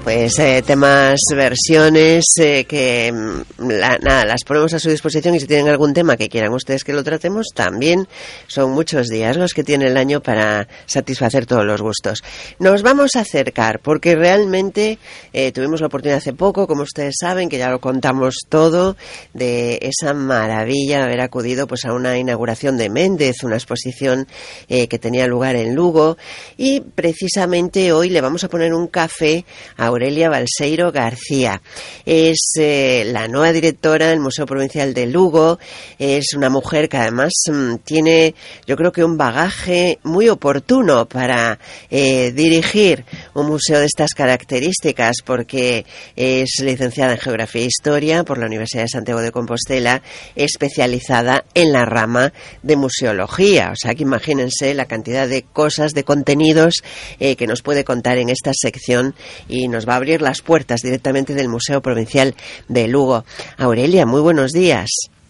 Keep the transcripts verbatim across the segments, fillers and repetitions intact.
Pues eh, temas, versiones, eh, que la, nada, las ponemos a su disposición, y si tienen algún tema que quieran ustedes que lo tratemos, también son muchos días los que tiene el año para satisfacer todos los gustos. Nos vamos a acercar, porque realmente eh, tuvimos la oportunidad hace poco, como ustedes saben, que ya lo contamos todo, de esa maravilla de haber acudido pues a una inauguración de Méndez, una exposición eh, que tenía lugar en Lugo, y precisamente hoy le vamos a poner un café a Aurelia Balseiro García. Es eh, la nueva directora del Museo Provincial de Lugo. Es una mujer que además mmm, tiene, yo creo que un bagaje muy oportuno para eh, dirigir un museo de estas características, porque es licenciada en Geografía e Historia por la Universidad de Santiago de Compostela, especializada en la rama de museología. O sea que imagínense la cantidad de cosas, de contenidos eh, que nos puede contar en esta sección, y nos va a abrir las puertas directamente del Museo Provincial de Lugo. Aurelia, muy buenos días.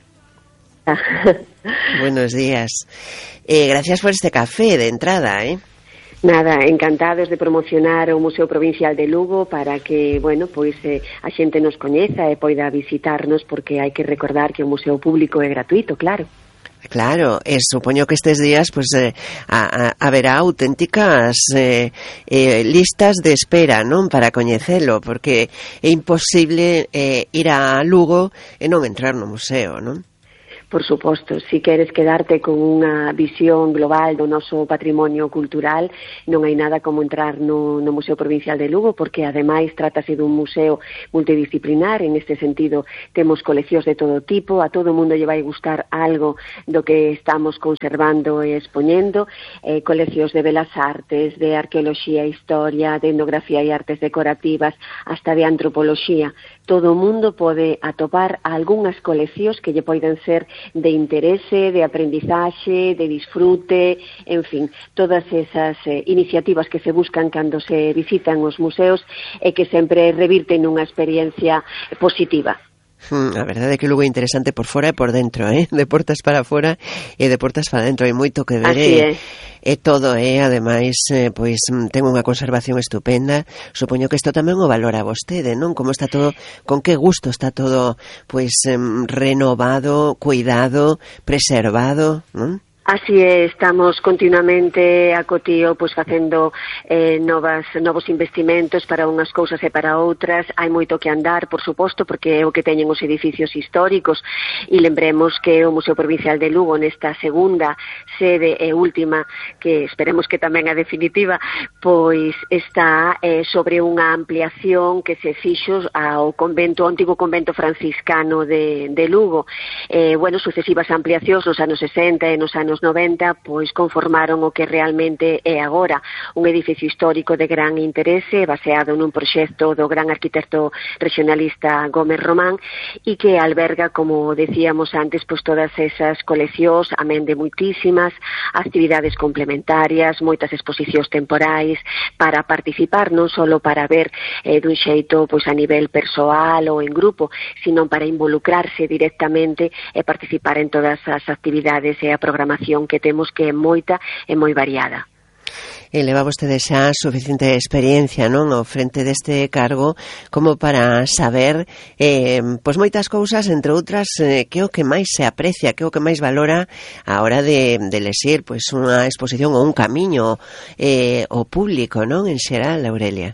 Buenos días. Eh, gracias por este café de entrada, ¿eh? Nada, encantados de promocionar o Museo Provincial de Lugo para que, bueno, pois eh, a xente nos coñeza e poida visitarnos, porque hai que recordar que o museo público é gratuito, claro. Claro, eh, supoño que estes días pues eh, a, a, haberá auténticas eh, eh, listas de espera, non, para coñecelo, porque é imposible eh, ir a Lugo e non entrar no museo, non? Por suposto, se queres quedarte con unha visión global do noso patrimonio cultural, non hai nada como entrar no, no Museo Provincial de Lugo, porque ademais trátase dun museo multidisciplinar. En este sentido temos coleccións de todo tipo, a todo o mundo lle vai gustar algo do que estamos conservando e expoñendo, eh, coleccións de belas artes, de arqueoloxía e historia, de etnografía e artes decorativas, hasta de antropoloxía. Todo o mundo pode atopar algunhas coleccións que lle poden ser de interese, de aprendizaxe, de disfrute, en fin, todas esas eh, iniciativas que se buscan cando se visitan os museos e que sempre revirten nunha experiencia positiva. Hmm, a verdade é que Lugo é interesante por fora e por dentro, eh? De portas para fora e de portas para dentro, hai moito que ver. Así é. E todo, eh? Ademais, eh, pois ten unha conservación estupenda. Supoño que isto tamén o valora vostede, non? Como está todo, con que gusto está todo pois eh, renovado, cuidado, preservado, non? Así é, estamos continuamente a cotío pois facendo eh, novas, novos investimentos para unhas cousas e para outras. Hai moito que andar, por suposto, porque é o que teñen os edificios históricos, e lembremos que o Museo Provincial de Lugo, nesta segunda sede e última, que esperemos que tamén a definitiva, pois está eh, sobre unha ampliación que se fixo ao convento, ao antigo convento franciscano de, de Lugo. Eh, bueno, sucesivas ampliacións nos anos sesenta e nos anos noventa, pois conformaron o que realmente é agora un edificio histórico de gran interese, baseado nun proxecto do gran arquitecto regionalista Gómez Román, e que alberga, como decíamos antes, pois todas esas coleccións, amén de moitísimas actividades complementarias, moitas exposicións temporais, para participar, non só para ver eh, dun xeito pois a nivel persoal ou en grupo, sino para involucrarse directamente e participar en todas as actividades e a programación que temos, que é moita e moi variada. E leva vostede xa suficiente experiencia, non, ao frente deste cargo, como para saber eh, pois moitas cousas, entre outras, eh, que o que máis se aprecia, que o que máis valora a hora de, de lexir pois unha exposición ou un camiño eh, ao público, non, en xeral, Aurelia.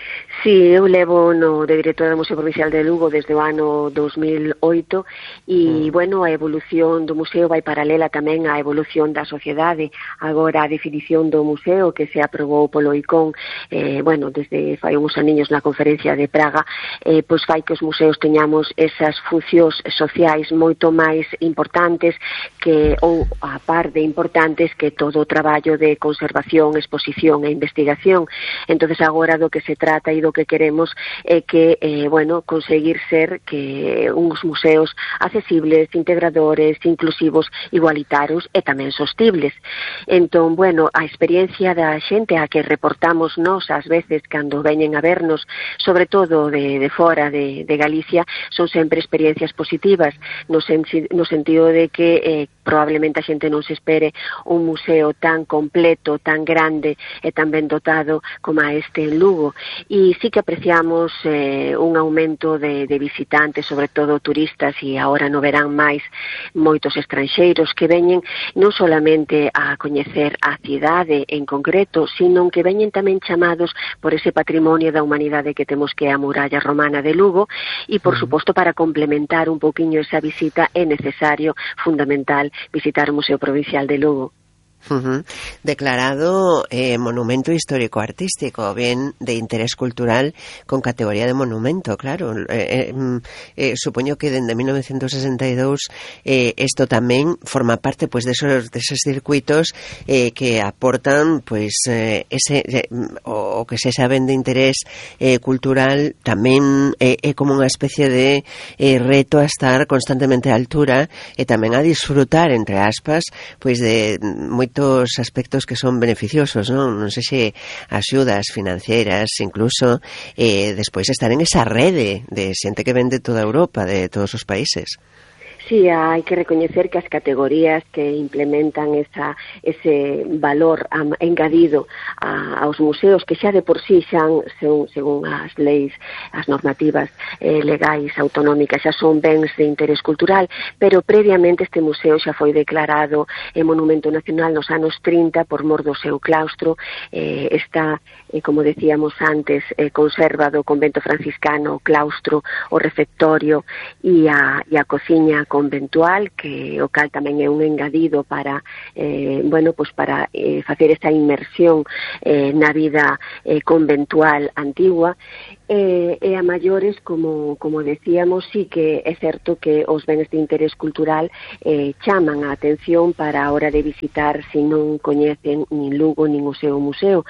Sí, eu levo no de directora do Museo Provincial de Lugo desde o ano dos mil oito e, mm. bueno, a evolución do museo vai paralela tamén á evolución da sociedade. Agora a definición do museo que se aprobou polo I C O N, eh, bueno, desde fai uns aniños na conferencia de Praga, eh, pois fai que os museos teñamos esas funcións sociais moito máis importantes que, ou a par de importantes, que todo o traballo de conservación, exposición e investigación. Entonces agora do que se trata e do que queremos é que, eh, bueno, conseguir ser que uns museos accesibles, integradores, inclusivos, igualitarios e tamén sostibles. Entón, bueno, a experiencia da xente a que reportamos nós ás veces cando veñen a vernos, sobre todo de, de fora de, de Galicia, son sempre experiencias positivas, no, sen, no sentido de que eh, probablemente a xente non se espere un museo tan completo, tan grande e tan ben dotado como a este en Lugo. E sí que apreciamos eh, un aumento de, de visitantes, sobre todo turistas, e agora no verán máis moitos estranxeiros que veñen non solamente a coñecer a cidade en concreto, sino que veñen tamén chamados por ese patrimonio da humanidade que temos, que é a muralla romana de Lugo, e por suposto para complementar un pouquiño esa visita é necesario, fundamental, visitar o Museo Provincial de Lugo. Uh-huh. Declarado eh, monumento histórico-artístico, bien de interés cultural con categoría de monumento, claro. Eh, eh, eh, supoño que desde mil novecientos sesenta y dos eh, esto tamén forma parte pues de esos, de esos circuitos eh, que aportan pues eh, ese eh, o, o que se saben de interés eh, cultural tamén é eh, eh, como unha especie de eh, reto a estar constantemente a altura e tamén a disfrutar, entre aspas, pues de moi moitos aspectos que son beneficiosos, non? Non sei se axudas financeiras, incluso eh, despois estar en esa rede de xente que ven de toda Europa, de todos os países. Sí, hai que recoñecer que as categorías que implementan esa, ese valor am, engadido a, aos museos, que xa de por sí xan, según, según as leis, as normativas eh, legais autonómicas, xa son bens de interés cultural, pero previamente este museo xa foi declarado eh, Monumento Nacional nos anos trinta por mor do seu claustro. Eh, está, eh, como decíamos antes, eh, conserva do convento franciscano o claustro, o refectorio e a, e a cociña conventual, que o cal tamén é un engadido para eh, bueno, pues para eh, facer esa inmersión eh, na vida eh, conventual antigua. E, e a maiores, como, como decíamos, sí que é certo que os bens de interés cultural eh, chaman a atención para a hora de visitar se non coñecen nin Lugo nin o seu museo.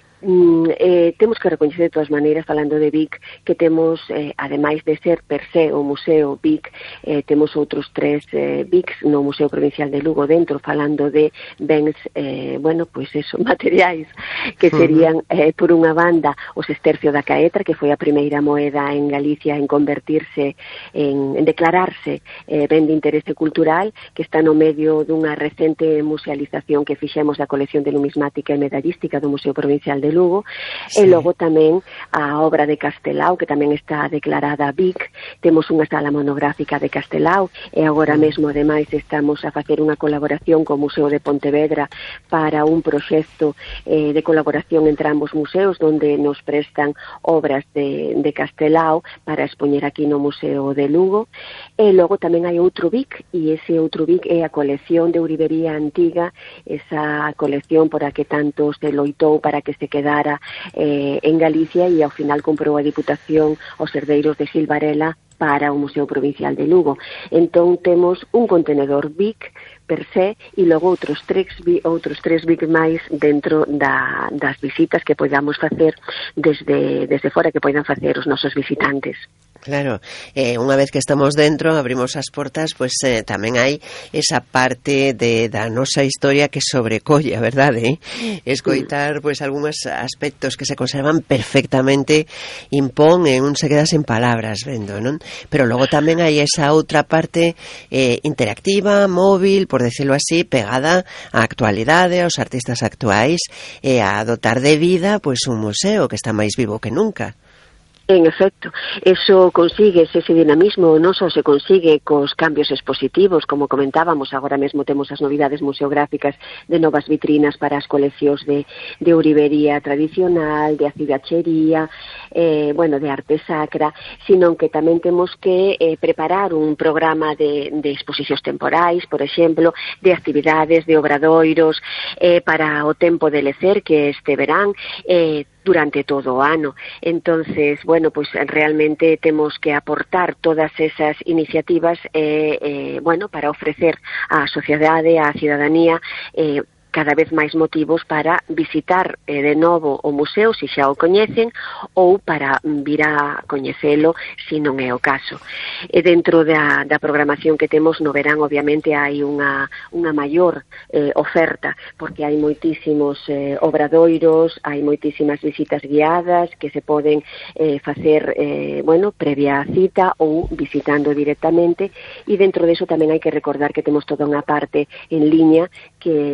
Mm, eh, temos que recoñecer de todas maneiras, falando de Vic, que temos, eh, ademais de ser per se o Museo Vic, eh, temos outros tres eh, Vics no Museo Provincial de Lugo dentro, falando de bens, eh, bueno, pois pues eso, materiais, que serían, eh, por unha banda, os estercio da Caetra, que foi a primeira moeda en Galicia en convertirse, en, en declararse eh, ben de interese cultural, que está no medio dunha recente musealización que fixemos da colección de numismática e medallística do Museo Provincial de de Lugo, sí. E logo tamén a obra de Castelao, que tamén está declarada Vic. Temos unha sala monográfica de Castelao e agora mm. mesmo, ademais, estamos a facer unha colaboración co Museo de Pontevedra para un proxecto eh, de colaboración entre ambos museos, onde nos prestan obras de, de Castelao para expoñer aquí no Museo de Lugo. E logo tamén hai outro Vic, e ese outro Vic é a colección de ourivería antiga, esa colección por a que tanto se loitou para que se quedara eh, en Galicia, e ao final comprou a Diputación os herdeiros de Gil Varela para o Museo Provincial de Lugo. Entón temos un contenedor Vic per se e logo outros tres, outros tres Vic máis dentro da, das visitas que podamos facer desde, desde fora, que poidan facer os nosos visitantes. Claro, eh, unha vez que estamos dentro, abrimos as portas, pues eh, tamén hai esa parte de da nosa historia que sobrecolle, a verdade, eh? Escoitar pues algúns aspectos que se conservan perfectamente impón e un se queda sen palabras vendo, non? Pero logo tamén hai esa outra parte eh, interactiva, móvil, por decirlo así, pegada á actualidade, aos artistas actuais e a dotar de vida pues un museo que está máis vivo que nunca. En efecto, eso consigue ese dinamismo, non só se consigue cos cambios expositivos, como comentábamos, agora mesmo temos as novidades museográficas de novas vitrinas para as coleccións de, de ourivería tradicional, de acidachería, eh, bueno, de arte sacra, sino que tamén temos que eh, preparar un programa de, de exposicións temporais, por exemplo, de actividades, de obradoiros, eh, para o tempo de lecer, que este verán, eh, durante todo o ano. Entonces, bueno, pues realmente temos que aportar todas esas iniciativas eh, eh, bueno, para ofrecer á sociedade, á cidadanía, eh, cada vez máis motivos para visitar eh, de novo o museo, se xa o coñecen, ou para vir a coñecelo, se non é o caso. E dentro da, da programación que temos no verán, obviamente, hai unha, unha maior eh, oferta, porque hai moitísimos eh, obradoiros, hai moitísimas visitas guiadas que se poden eh, facer, eh, bueno, previa cita ou visitando directamente, e dentro deso tamén hai que recordar que temos toda unha parte en liña, que todo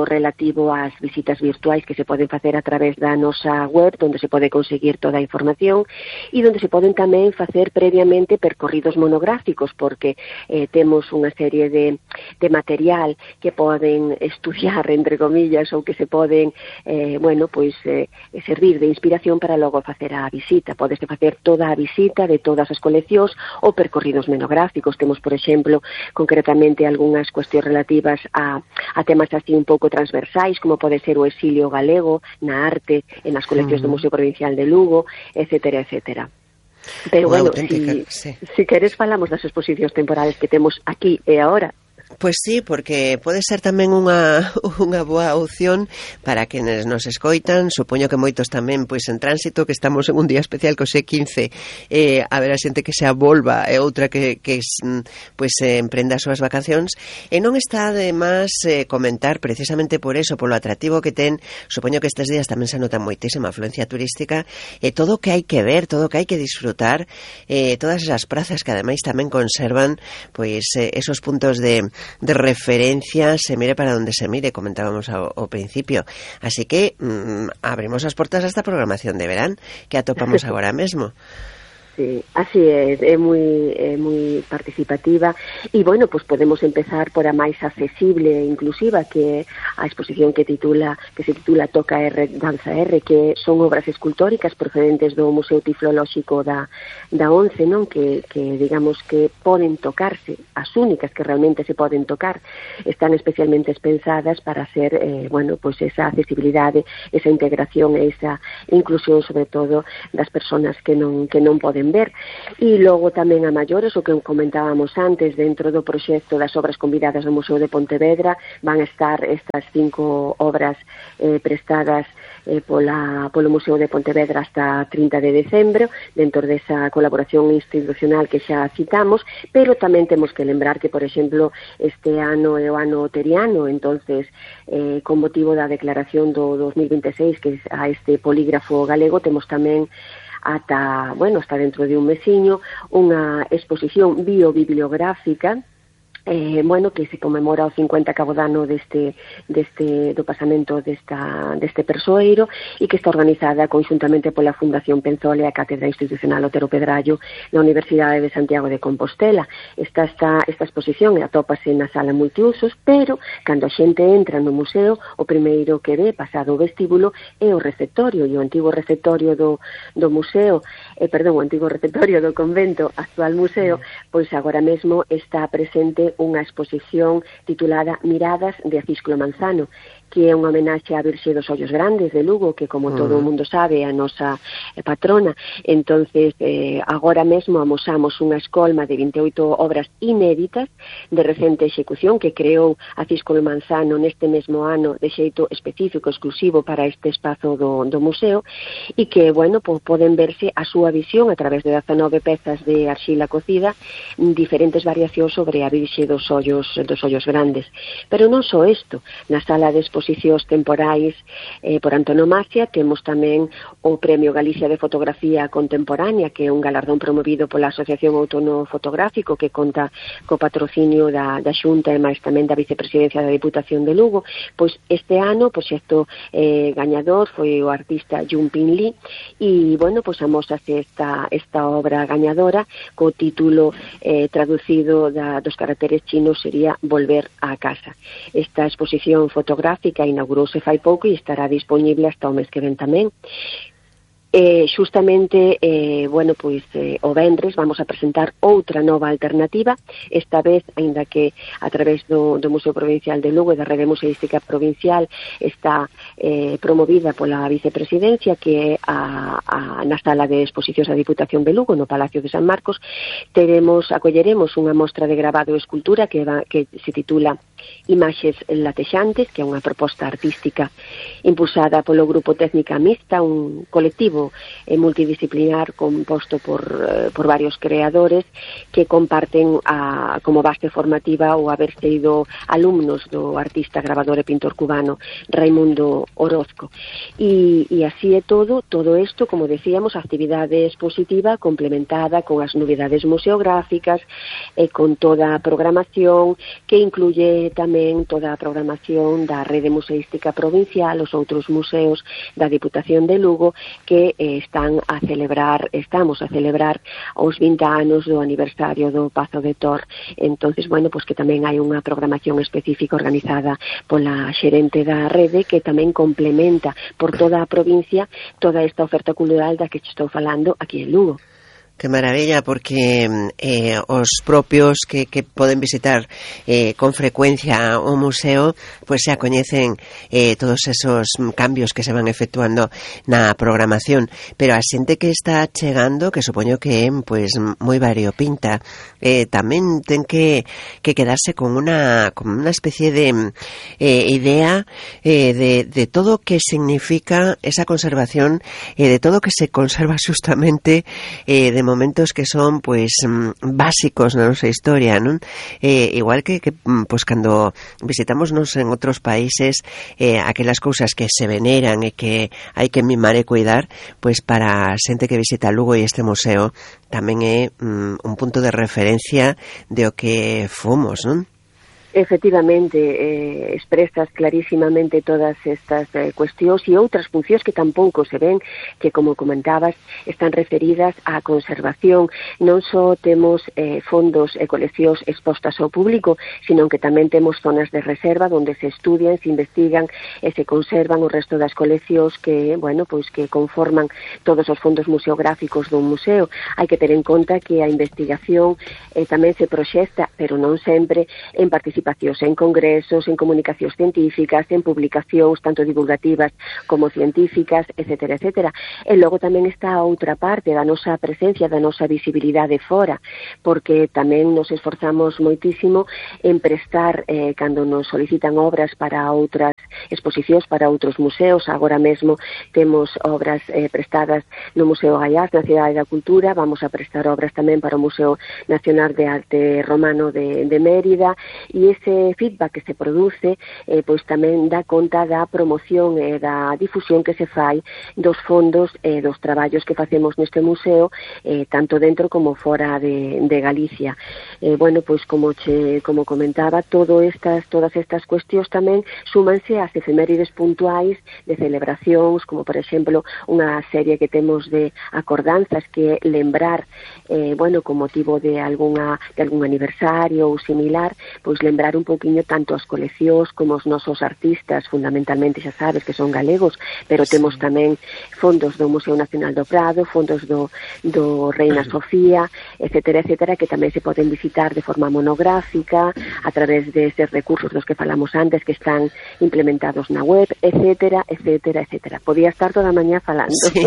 todo relativo ás visitas virtuais que se poden facer a través da nosa web, onde se pode conseguir toda a información e onde se poden tamén facer previamente percorridos monográficos, porque eh, temos unha serie de, de material que poden estudiar, entre comillas, ou que se poden, eh, bueno, pois eh, servir de inspiración para logo facer a visita. Podeste facer toda a visita de todas as coleccións ou percorridos monográficos. Temos, por exemplo, concretamente algunhas cuestións relativas a, a temas así un pouco transversais, como pode ser o exilio galego na arte e nas coleccións do Museo Provincial de Lugo, etcétera, etcétera. Pero bueno, si, sí. si queres falamos das exposicións temporales que temos aquí e agora. Pois sí, porque pode ser tamén unha, unha boa opción para quenes nos escoitan. Supoño que moitos tamén, pois en tránsito, que estamos en un día especial co xe quince, eh, a ver a xente que se avolva e outra que, que pois eh, emprenda as súas vacacións, e non está de máis eh, comentar precisamente por eso, polo atractivo que ten. Supoño que estes días tamén se nota moitísima afluencia turística, e todo o que hai que ver, todo o que hai que disfrutar, eh, todas esas prazas que ademais tamén conservan pois eh, esos puntos de de referencia, se mire para donde se mire, comentábamos ao, ao principio. Así que mmm, abrimos as portas a esta programación de verán que atopamos agora mesmo. Sí, así é, é moi é moi participativa e, bueno, pues podemos empezar por a máis accesible e inclusiva, que é a exposición que titula que se titula Toca R, Danza R, que son obras escultóricas procedentes do Museo Tiflolóxico da, da ONCE, non? Que, que digamos que poden tocarse, as únicas que realmente se poden tocar, están especialmente pensadas para ser, eh, bueno, pues esa accesibilidade, esa integración e esa inclusión, sobre todo, das persoas que non, que non poden ver. E logo tamén a maiores, o que comentábamos antes, dentro do proxecto das obras convidadas do Museo de Pontevedra van a estar estas cinco obras eh, prestadas eh, pola, polo Museo de Pontevedra hasta trinta de decembro, dentro desa colaboración institucional que xa citamos, pero tamén temos que lembrar que, por exemplo, este ano é o ano teriano, entonces eh, con motivo da declaración do dos mil veintiséis, que a este polígrafo galego, temos tamén ata, bueno, hasta dentro de un mesiño, unha exposición biobibliográfica, eh, bueno, que se conmemora o cincuenta cabodano deste, deste, do pasamento desta, deste persoeiro, e que está organizada conxuntamente pola Fundación Penzole e a Cátedra Institucional Otero Pedrallo na Universidade de Santiago de Compostela. Esta, esta, esta exposición atópase na sala multiusos, pero cando a xente entra no museo, o primeiro que ve, pasado o vestíbulo, é o receptorio, e o antigo receptorio do, do museo, eh, perdón, o antigo receptorio do convento, actual museo, pois agora mesmo está presente unha exposición titulada Miradas de Acisclo Manzano, que é unha homenaxe á Virxe dos Ollos Grandes de Lugo, que como todo o mundo sabe é a nosa patrona. Entonces, eh, agora mesmo amosamos unha escolma de vinte e oito obras inéditas de recente execución que creou Acisclo Manzano neste mesmo ano de xeito específico, exclusivo para este espazo do, do museo, e que, bueno, pues, poden verse a súa visión a través de dezanove pezas de arxila cocida, diferentes variacións sobre a Virxe dos Ollos, dos Ollos Grandes. Pero non só isto, na sala de exposicións temporais eh, por antonomasia temos tamén o Premio Galicia de Fotografía Contemporánea, que é un galardón promovido pola Asociación Outono Fotográfico, que conta co patrocinio da, da Xunta e máis tamén da Vicepresidencia da Diputación de Lugo. Pois este ano o proxecto eh, gañador foi o artista Yun Pin Li, e, bueno, pois amósase esta, esta obra gañadora co título eh, traducido da, dos caracteres chinos sería Volver á casa. Esta exposición fotográfica inaugurouse fai pouco e estará disponible hasta o mes que ven tamén. Eh, justamente, eh, bueno, pois eh, o vendres vamos a presentar outra nova alternativa, esta vez, aínda que a través do, do Museo Provincial de Lugo e da Rede Museística Provincial está eh, promovida pola Vicepresidencia, que é a, a, na sala de exposicións da Diputación de Lugo, no Palacio de San Marcos. Teremos, acolleremos unha mostra de grabado e escultura que, va, que se titula Imaxes latexantes, que é unha proposta artística impulsada polo Grupo Técnica Mixta, un colectivo eh, multidisciplinar composto por, eh, por varios creadores que comparten a, como base formativa o haber sido alumnos do artista, grabador e pintor cubano Raimundo Orozco. E, e así é todo, todo isto, como decíamos, actividade expositiva complementada con as novidades museográficas e con toda a programación que incluye tamén toda a programación da Rede Museística Provincial, os outros museos da Diputación de Lugo que eh, están a celebrar, estamos a celebrar os vinte anos do aniversario do Pazo de Tor. Entonces, bueno, pues que tamén hai unha programación específica organizada pola xerente da rede que tamén complementa por toda a provincia toda esta oferta cultural da que estou falando aquí en Lugo. Qué maravilla, porque eh, os propios que, que poden visitar eh, con frecuencia o museo, pues xa coñecen eh, todos esos cambios que se van efectuando na programación, pero a xente que está chegando, que supoño que é pues, moi variopinta, eh, tamén ten que, que quedarse con una, con una especie de eh, idea eh, de, de todo que significa esa conservación, eh, de todo que se conserva justamente eh, de momentos que son pues básicos na nosa historia, non? Eh, igual que, que pues cando visitamos nos en outros países eh, aquelas cousas que se veneran e que hai que mimar e cuidar, pues para a xente que visita Lugo e este museo tamén é um, un punto de referencia de o que fomos, non? Efectivamente, eh, expresas clarísimamente todas estas eh, cuestións e outras funcións que tampouco se ven, que, como comentabas, están referidas á conservación. Non só temos eh, fondos e coleccións expostas ao público, sino que tamén temos zonas de reserva onde se estudian, se investigan e se conservan o resto das coleccións que, bueno, pois que conforman todos os fondos museográficos dun museo. Hai que ter en conta que a investigación eh, tamén se proxecta, pero non sempre, en participación en congresos, en comunicacións científicas, en publicacións tanto divulgativas como científicas, etcétera, etcétera. E logo tamén está a outra parte da nosa presencia, da nosa visibilidade fora, porque tamén nos esforzamos moitísimo en prestar, eh, cando nos solicitan obras para outras exposicións, para outros museos. Agora mesmo temos obras eh, prestadas no Museo Gaiás, na Cidade da Cultura, vamos a prestar obras tamén para o Museo Nacional de Arte Romano de, de Mérida, e ese feedback que se produce eh, pois tamén dá conta da promoción e da difusión que se fai dos fondos e eh, dos traballos que facemos neste museo, eh, tanto dentro como fora de, de Galicia. Eh, bueno, pois como che, como comentaba, todo estas, todas estas cuestións tamén súmanse ás efemérides puntuais de celebracións, como por exemplo unha serie que temos de acordanzas, que é lembrar, eh, bueno, con motivo de algunha de algún aniversario ou similar, pois lembrar un pouquiño tanto as coleccións como os nosos artistas, fundamentalmente xa sabes que son galegos, pero sí. Temos tamén fondos do Museo Nacional do Prado, fondos do, do Reina Sofía, etcétera, etcétera, que tamén se poden visitar de forma monográfica a través de estes recursos dos que falamos antes, que están implementados na web, etcétera, etcétera, etcétera. Podía estar toda a mañá falando. Sí.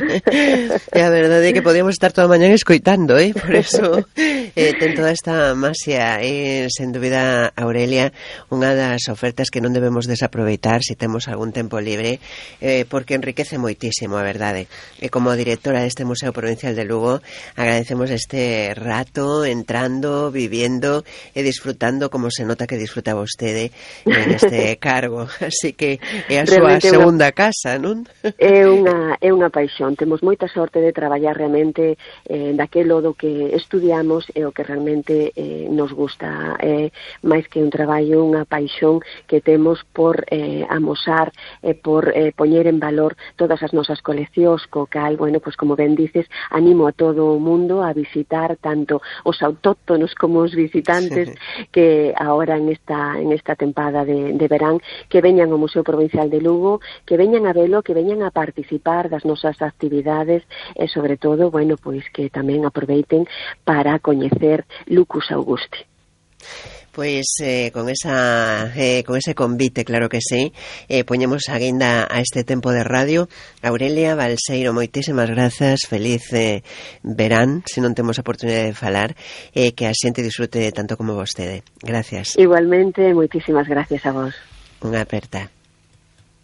E a verdade é que podíamos estar toda a mañá escoitando, eh? Por eso eh, ten toda esta masia, eh, sen dúbida, Aurelia, unha das ofertas que non debemos desaproveitar se temos algún tempo libre, eh, porque enriquece moitísimo, a verdade. E como directora deste Museo Provincial de Lugo, agradecemos este rato entrando, viviendo e disfrutando como se nota que disfruta vostede en este cargo. Así que é a súa realmente segunda unha... casa, non? É unha, é unha paixón. Temos moita sorte de traballar realmente eh, daquelo do que estudiamos e o que realmente eh, nos gusta. Eh, máis que un traballo, unha paixón que temos por eh, amosar e eh, por eh, poñer en valor todas as nosas coleccións, co cal, bueno, pues como ben dices, animo a todo o mundo a visitar tanto os autóctonos como os visitantes sí. que ahora en esta en esta tempada de, de verán, que veñan ao Museo Provincial de Lugo, que veñan a velo, que veñan a participar das nosas actividades e, sobre todo, bueno, pois que tamén aproveiten para coñecer Lucus Augusti. Pois eh, con esa eh, con ese convite, claro que sí, eh, poñemos a guinda a este tempo de radio. Aurelia Balseiro, moitísimas grazas, feliz eh, verán, se non temos a oportunidade de falar, eh, que a xente disfrute tanto como vostede. Gracias. Igualmente, moitísimas gracias a vos. Unha aperta.